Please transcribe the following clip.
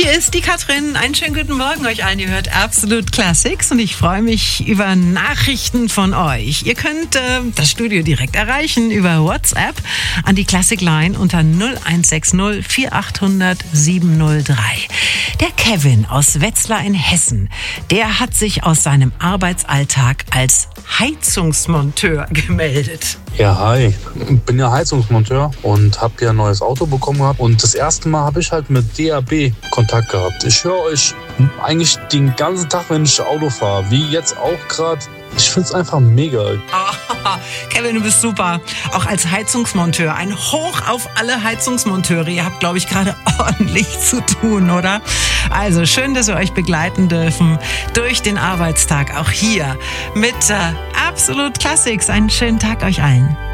Hier ist die Katrin. Einen schönen guten Morgen euch allen. Ihr hört Absolut Classics und ich freue mich über Nachrichten von euch. Ihr könnt das Studio direkt erreichen über WhatsApp an die Classic Line unter 0160 4800 703. Der Kevin aus Wetzlar in Hessen, der hat sich aus seinem Arbeitsalltag als Heizungsmonteur gemeldet. Ja, hi. Ich bin ja Heizungsmonteur und habe ja ein neues Auto bekommen gehabt. Und das erste Mal habe ich halt mit DAB Kontakt gehabt. Ich höre euch eigentlich den ganzen Tag, wenn ich Auto fahre, wie jetzt auch gerade. Ich finde es einfach mega. Oh, Kevin, du bist super. Auch als Heizungsmonteur. Ein Hoch auf alle Heizungsmonteure. Ihr habt, glaube ich, gerade ordentlich zu tun, oder? Also schön, dass wir euch begleiten dürfen durch den Arbeitstag. Auch hier mit Absolut Classics. Einen schönen Tag euch allen.